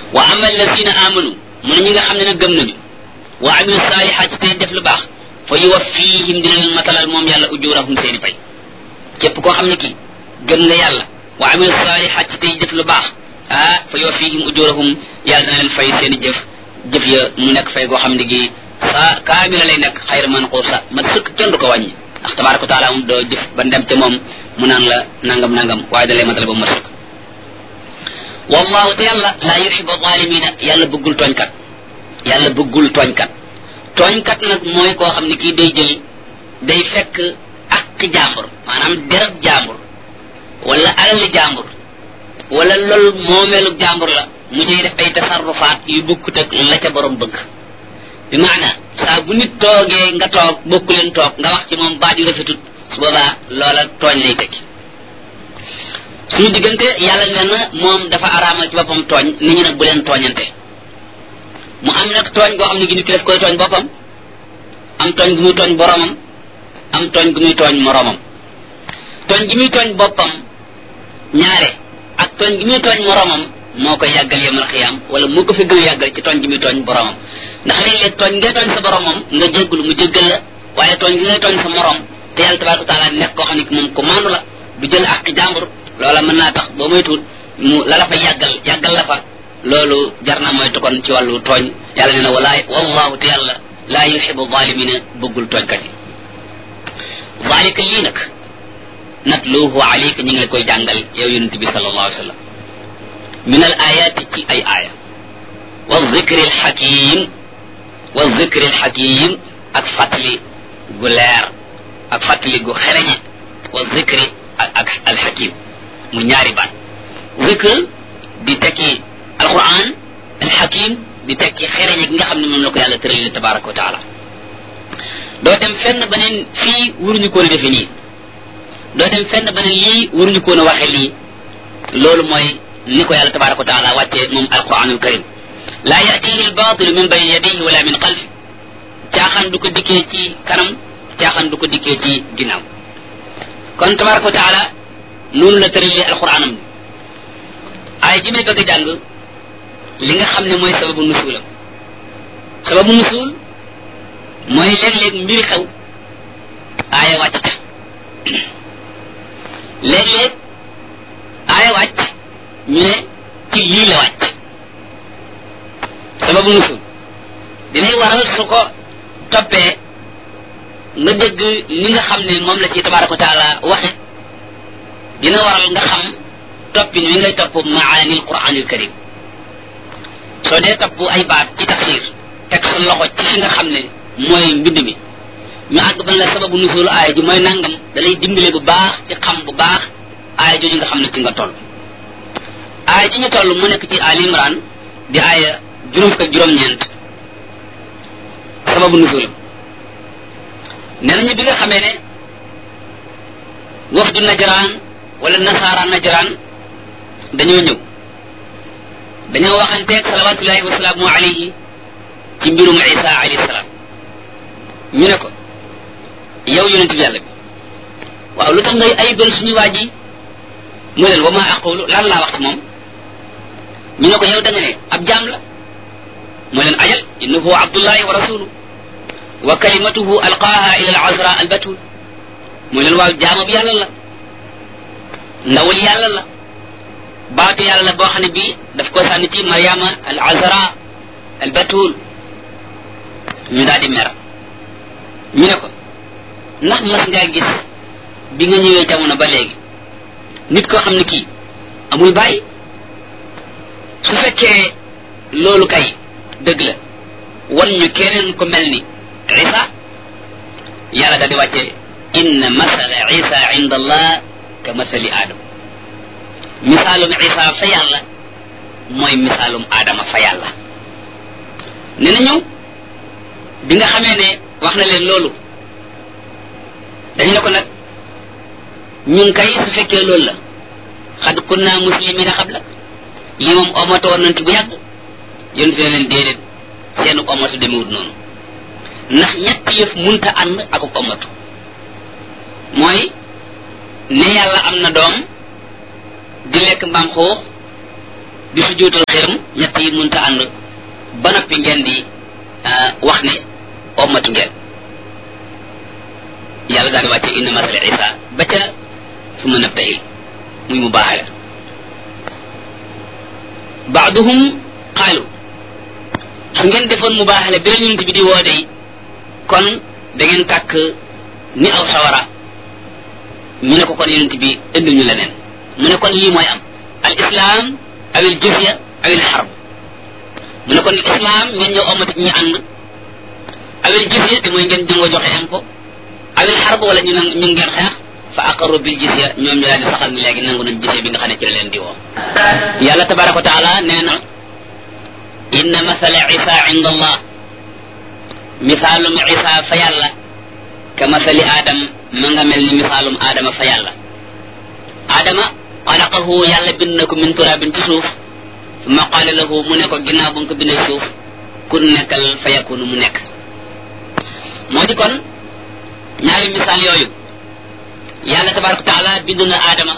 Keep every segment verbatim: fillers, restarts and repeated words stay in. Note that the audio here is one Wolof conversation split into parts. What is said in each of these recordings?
wa ama alladina amanu mu ne ñi nga xam ne nag gëm nañu wa amilu saalihaati tey def lu baax fa yuwaffihim dina leen matalal moom yàlla ujurahum seeni pay képp koo xam ne kii gëm nga yàlla wa amilu saalihaati tey def lu baax ah fa yuwaffihim ujurahum yàlla dina leen fay seeni jëf jëf ya mu nekk fay goo xam ne gi sa kaamila lay nekk xayra manquusa ma sëkk kenn du ko wàññi ndax tabaraka wa taala moom doo jëf ba dem ca moom mu naan la nangam nangam waaye da lay matal ba mu sëkk wallahu te yàlla laa yuhibbu zalimina yàlla bëggul tooñkat yàlla bëggul tooñkat tooñkat nag mooy koo xam ne kii day jël day fekk ak jàmbur maanaam derab jàmbur wala alali jàmbur wala lool moomeelu jàmbur la mu cay def ay tasarrufaat yu bokkut ak la ca borom bëgg bi maana saa bu nit toogee nga toog bokku leen toog nga wax ci moom baat yu rafetut su boobaa loola tooñ lay tekki suñu diggante yàlla nee na moom dafa araamal ci boppam tooñ nit ñi nag bu leen tooñante mu am nag tooñ goo xam ne gi nit ki daf koy tooñ boppam am tooñ gu muy tooñ boromam am tooñ gu muy tooñ moromam tooñ gi muy tooñ boppam ñaare ak tooñ gi muy tooñ moromam moo koy yàggal yemal xiyaam wala moo ko fi gën a yàggal ci tooñ gi muy tooñ boromam ndax léeg-léeg tooñ ngay tooñ sa boromam nga jéggul mu jéggal la waaye tooñ gi ngay tooñ sa morom te yàlla tabaraka wa taala nekk koo xam ne ki moom ko maandu la du jël ak jàmbur loola mën naa tax boo moytuwul mu la la fa yàggal yàggal la fa loolu jar naa moytu kon ci wàllu tooñ yàlla nee na walaay wallahu te yàlla laa yuhibu zalimina bëggul tooñkat yi zalika lii nag natluhu alayka ñu ngi la koy jàngal yow yonent bi sallallahu alayhi wa sallam min al ayati ci ay aaya wa zikri al hakim wa zikri al hakim ak fàttali gu leer ak fàttali gu xereñe wa zikri ak al hakim mu ñaari baat zikr di tekki alquran al hakim di tekki xereñe gi nga xam ne moom la ko yàlla tëralee tabaraka wa taala doo dem fenn ba ne fii waruñu koon a defe nii doo dem fenn ba ne lii waruñu koon a waxe lii loolu mooy ni ko yàlla tabaraka wa taala wàccee moom alquranul karim laa yatihi albatilu min bayni yadayhi wala min xalfi caaxaan du ko dikkee ci kanam caaxaan du ko dikkee ci ginnaaw kon tabaraka wa taala noonu la tëralee alquranam bi ay ji may bëgg a jàng li nga xam ne mooy sababu nusulam sababu nusul mooy léeg-léeg mbiri xew aaya wàcc ca léeg-léeg aaya wàcc ñu ne ci lii la wàcc sababu nusul dinay waral su ko toppee nga dégg ni nga xam ne moom la ci tabaraka wa taala waxe dina waral nga xam toppin wi ngay topp maani alquranil karim soo dee topp ay baat ci tafsir teg sa loxo ci fi nga xam ne mooy mbind mi ñu àgg ban la sababu nusul aaya ji mooy nangam da lay dimbale bu baax ci xam bu baax aaya jooju nga xam ne ci nga toll aaya ji ñu toll mu nekk ci Ali Imran di aaya juróom fukk ak juróom-ñeent sababu nusulam nee nañu bi nga xamee ne wafdu najraan wala nasaara najraan dañoo ñëw dañoo waxanteeg salawatullahi wa salaamu alayhi ci mbirum Isa alayhi salaam ñu ne ko yow yonent bi yàlla bi waaw lu tax ngay ayibal suñu waa ji mu leen wa ma aqulu lan laa wax ci moom ñu ne ko yow da nga ne ab jaam la mu leen ajal innahu abdullahi wa rasuluhu wa kalimatuhu alqaaha ila al azra al batul mu leen waaw jaamab yàlla la ndawul yàlla la baatu yàlla la boo xam ne bii daf ko sànni ci mariama al azra al batul ñu daal di mer ñu ne ko ndax mas ngaa gis bi nga ñëwee jamono ba léegi nit koo xam ne kii amul bàyyi su fekkee loolu kay dëgg la wan ñu keneen ko mel ni isa yàlla daal di wàcce inna masala isa inda allah ka masali adam misaalum isa fa yàlla mooy misaalum adama fa yàlla ne na ñëw bi nga xamee ne wax na leen loolu dañu ne ko nag ñun kay su fekkee loolu la xad kunna muslimina xablak lii moom omato woon nañ ci bu yàgg yéen fi ne leen déedéet seenu omatu demewut noonu ndax ñetti yëf munta ànd ak omatu mooy ne yàlla am na doom di lekk mbaam xuux di sujjóotal xërëm ñett yi mënta ànd ba noppi ngeen di wax ne ommatu ngeen yàlla daal di wàcce inna masala isa ba ca suma nabtahil muy mu baaxale baaduhum qaalu su ngeen defoon mu baaxale bi la yonent bi di woote yi kon da ngeen tàkk ni aw sawara ñu ne ko kon yonent bi indil ñu leneen mu ne kon lii mooy am al islam awil jizya awil harb mu ne kon islam ngeen ñëw omati ñi ànd awil jizya te mooy ngeen jëngoo joxe impôt awil harb wala ñu ñu ngeen xeex fa aqarru bil jizya ñoom ñu daal di saxal ni léegi nangu nañ jizya bi nga xam ne ci la leen di woo yàlla tabaraka wa taala nee na inna masala isa inda allah misaalum isa fa yàlla ka masali adam ma nga mel ni misaalum adama fa yàlla adama xalaqahu yàlla bind na ko min turabin ci suuf summa qaala lahu mu ne ko ginnaaw bu mu ko bindee suuf kun nekkal fa yakunu mu nekk moo di kon ñaari misaal yooyu yàlla tabaraka wa taala bind na adama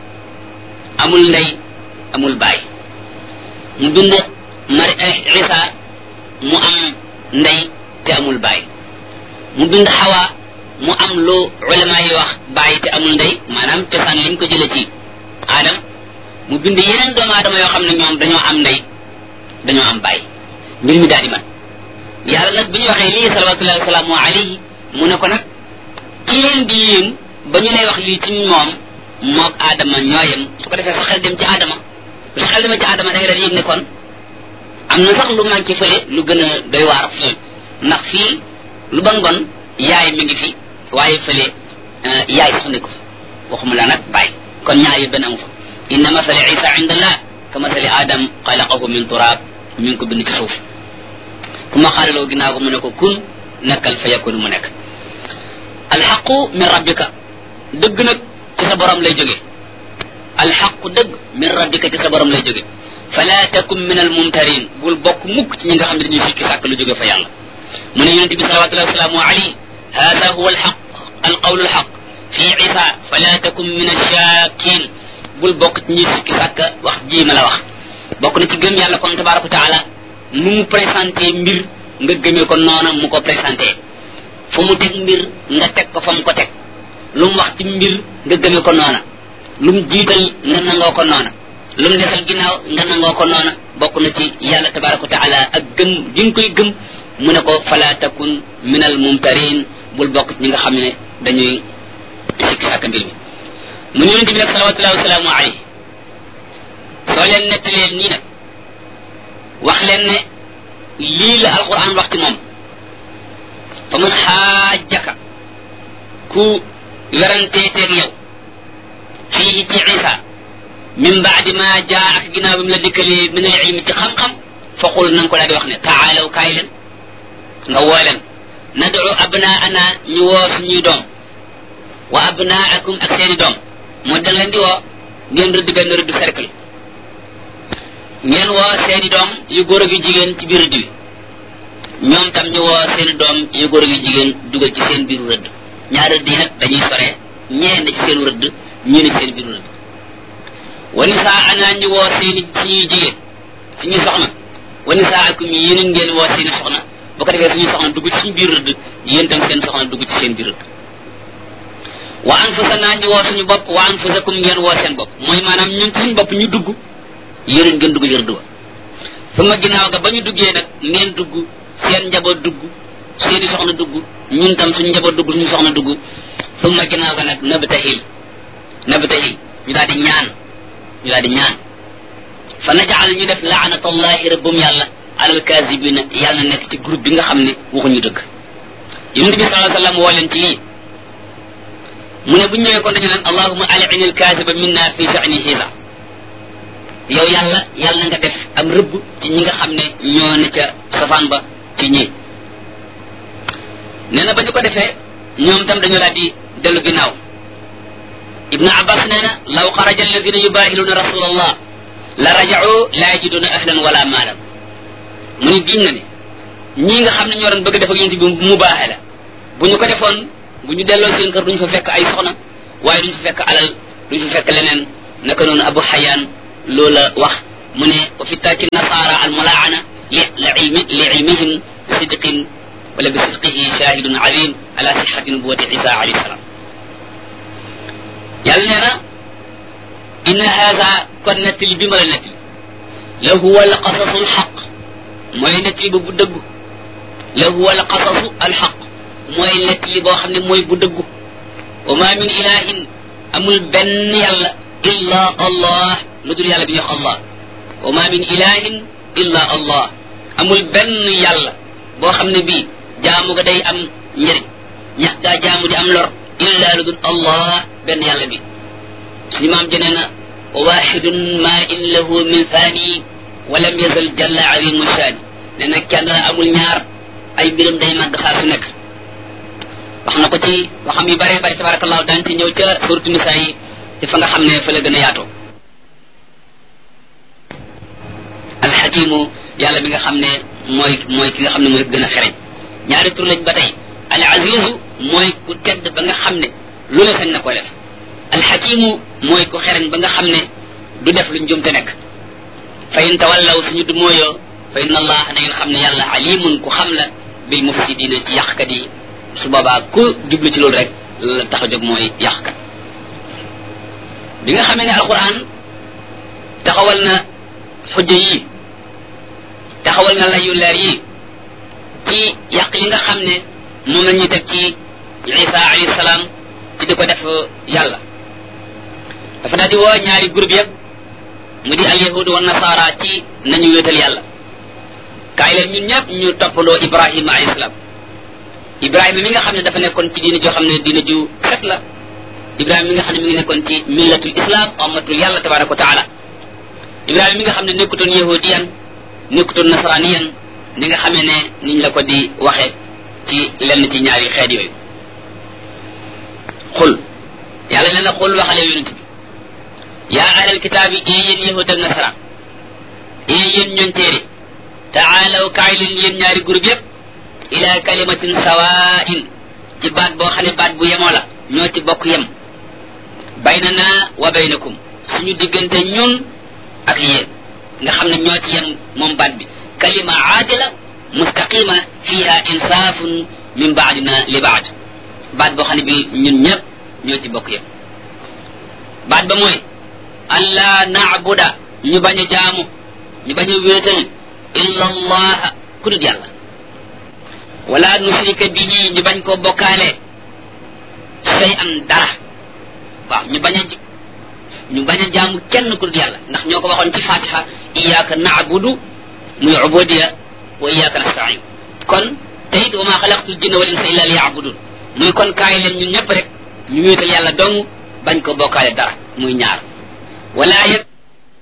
amul ndey amul baay mu bind mari isa mu am ndey te amul baay mu bind xawa mu am lu ulama yi wax baay te amul ndey maanaam cosaan liñ ko jële ci adam mu bind yeneen doomu aadama yoo xam ne ñoom dañoo am ndey dañoo am baay mbir mi daal di man yàlla nag bi ñu waxee lii salawatullahi wasalaamu alayhi mu ne ko nag ci leen di yéem ba ñu lay wax lii ci moom moog adama ñooyem su ko defee sa xel dem ci adama su xel demee ci adama da nga daal yëg ne kon am na sax lu manqué fële lu gën a doy waar fii ndax fii lu bon bon yaay mi ngi fi waaye fële yaay sax ne ko waxuma la nag bàyyi kon ñaar yi benn amu fa inna masali isa inda allah ka masali adam xalaqahu min turab mi ngi ko bind ci suuf fu ma xaalaloo ginnaaw ko mu ne ko kun nekkal fa yakunu mu nekk alxaqu min rabbika dëgg nag ci sa borom lay jóge alxaqu dëgg min rabbika ci sa borom lay jóge fala takum min almumtarin bul bokk mukk ci ñi nga xam ne dañuy sikki sàkk lu jóge fa yàlla mu ne yonente bi salawatullahi wasalaamu alayhi hada huwa alxaq alqawlu alxaq fi isa fala takum min alshakin bul bokk ci ñi sikki sàkk wax ji ma la wax bokk na ci gëm yàlla kon tabaraka wa taala nu mu présenté mbir nga gëmee ko noona mu ko présenté fu mu teg mbir nga teg ko fa mu ko teg lu mu wax ci mbir nga gëmee ko noona lu mu jiital nga nangoo ko noona lu mu desal ginnaaw nga nangoo ko noona bokk na ci yàlla tabaraka wa taala ak gëm gi nga koy gëm mu ne ko fala takun min al mumtarin bul bokk ci ñi nga xam ne dañuy sikki sàkk mbir mi mu ne yonente bi nag salawatullahi wasalaamu alayhi soo leen nettalee nii nag wax leen ne lii la alquran wax ci moom fa man xaajaka ku weranteeteeg yow fii ci isa min baadi ma jaa ak ginnaaw bi mu la dikkalee min al ilmi ci xam-xam faqul na nga ko daal di wax ne taalaw kaay leen nga woo leen nadu abnaana ñu woo suñuy doom wa abnaakum ak seeni doom moo da leen di woo ngeen rëdd benn rëdd cercle ngeen woo seeni doom yu góor ak yu jigéen ci biir rëdd wi ñoom tam ñu woo seeni doom yu góor ak yu jigéen dugal ci seen biiru rëdd ñaar rëdd yi nag dañuy sore ñee na ci seenu rëdd ñii na ci seen biiru rëdd wa nisaana ñu woo seeni suñuy jigéen suñuy soxna wa nisaakum yéen ngeen woo seeni soxna bu ko defee suñuy soxna dugg ci suñu biir rëdd yéen tam seen soxna dugg ci seen biir rëdd wa anfusana ñu woo suñu bopp wa anfusakum ngeen woo seen bopp mooy maanaam ñun ci suñu bopp ñu dugg yéen ngeen dugg rëdd wa sama ginnaaw ga ba ñu duggee nag ngeen dugg seen njaboot dugg seeni soxna dugg ñun tam suñu njaboot dugg suñu soxna dugg sama ginnaaw ga nag nabtahil nabtahil ñu daal di ñaan ñu daal di ñaan fa najal ñu def laanatallahi rabbum yàlla alal kaasibina yàlla na nekk ci groupe bi nga xam ne waxuñu dëgg yonente bi sallallahu alayhi wasallam woo leen ci lii mu ne bu ñu ñëwee kon dañu naan allahumma al'in al-kaasiba minna fi sha'ni hiza yow yàlla yàlla nga def am rëbb ci ñi nga xam ne ñoo ne ca safaan ba ci ñi nee na ba ñu ko defee ñoom tam dañoo daal di dellu ginnaaw ibnu abbas nee na law xaraja alladina yubaahiluna rasulallah la raja'u la yajiduna ahlan wala maalan mu ne giñ na ne ñii nga xam ne ñoo doon bëgg def ak yonent bi mu baaxe la bu ñu ko defoon bu ñu delloo seen kër duñu fa fekk ay soxna waaye duñu fa fekk alal duñu fa fekk leneen naka noonu abu xayaan loola wax mu ne wa fi tarki nasara al mulaana li ilmi li ilmihim sidqin wala bi sidqihi shahidun azim ala sihhati nubuwati isa alayhi salam yàlla nee na inna hada kon nettali bi ma la nettali la huwa al qasasu al xaq mooy nettali ba bu dëggu la huwa al qasasu al xaq mooy nettali boo xam ne mooy bu dëggu wa ma min ilahin amul benn yàlla illa allah lu dul yàlla bi ñu wax allah wa ma min ilahin illa allah amul benn yàlla boo xam ne bii jaamu ga day am njëriñ ñax gaa jaamu di am lor illa lu dul allah benn yàlla bi suñu maam jënee na wa waxidun ma in lahu min thani wa lam yazal jalla azimu shaani ne nag kenn amul ñaar ay mbiram day màgg saa su nekk wax na ko ci waxam yu bare bare tabarakallahu daan ci ñëw ca suratu nisa yi te fa nga xam ne fa la gën a yaatoo alxakimu yàlla bi nga xam ne mooy mooy ki nga xam ne mooy gën a xereñ ñaari tur lañ ba tey al azizu mooy ku tedd ba nga xam ne lu ne sañ na ko def alxakimu mooy ku xereñ ba nga xam ne du def lu njumte nekk fa in tawallaw suñu du mooyoo fa inna allah na ngeen xam ne yàlla alimun ku xam la bil mufsidina ci yàqkat yi su boobaa ku jublu ci loolu rek la tax a jóg mooy yàqkat bi nga xamee ne alquran taxawal na xujja yi taxawal na layu leer yi ci yàq yi nga xam ne moom la ñuy teg ci isa alayhi salaam ci di ko def yàlla dafa daal di woo ñaari groupe yëpp mu di al yahud wa nasara ci nañu wéetal yàlla kaay leen ñun ñëpp ñu toppandoo ibrahima alayhi salaam ibrahima mi nga xam ne dafa nekkoon ci diina joo xam ne diina ju set la ibrahima mi nga xam ne mi ngi nekkoon ci millatul islam ummatul yàlla tabaraka wa taala ibrahima mi nga xam ne nekkutoon yahudiyan nekkutoon nasraniyan ni nga xamee ne niñ la ko di waxe ci lenn ci ñaari xeet yooyu xul yàlla nee na xul waxale yonent bi yaa ahlal kitaabi ee yéen yahud ak nasara ee yéen ñoon téere taalaw kaay leen yéen ñaari groupe yépp ila kalimatin sawaa'in ci baat boo xam ne baat bu yemoo la ñoo ci bokk yem baynana wa baynakum suñu diggante ñun ak yéen nga xam ne ñoo ci yem moom baat bi kalima aadila mustaqima fiha insaafun min baadina li baad baat boo xam ne bi ñun ñëpp ñoo ci bokk yem baat ba mooy alla naabuda ñu bañ a jaamu ñu bañ a wéetal illa allah ku dul yàlla wala nusrika bihi ñu bañ koo bokkaale say an dara waaw ñu bañ a ñu bañ a jaamu kenn ku dul yàlla ndax ñoo ko waxoon ci fatiha iyyaka na'budu muy ubudiya wa iyyaka nasta'in kon tayit wa ma xalaqtul jinna wal insa illa liya'budun muy kon kaay leen ñun ñëpp rek ñu wéetal yàlla dong bañ ko bokkaale dara muy ñaar wala